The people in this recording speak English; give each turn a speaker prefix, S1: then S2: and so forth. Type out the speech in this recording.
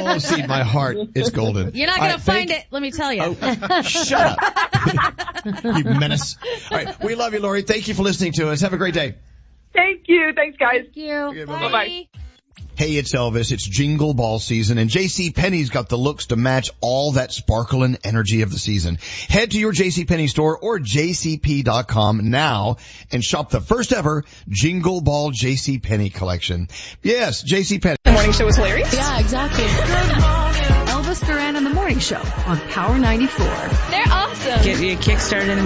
S1: won't see my heart. It's golden.
S2: You're not going to find it, let me tell you.
S1: Oh, shut up. You menace. All right. We love you, Lori. Thank you for listening to us. Have a great day.
S3: Thank you. Thanks, guys.
S2: Thank you.
S1: Okay,
S2: Bye.
S3: Bye-bye.
S1: Hey, it's Elvis. It's Jingle Ball season, and JCPenney's got the looks to match all that sparkle and energy of the season. Head to your JCPenney store or jcp.com now and shop the first ever Jingle Ball JCPenney collection. Yes, JCPenney.
S3: The morning show was hilarious.
S4: Yeah, exactly. Elvis Duran and the Morning Show on Power 94.
S5: They're awesome.
S6: Get you a kickstart in the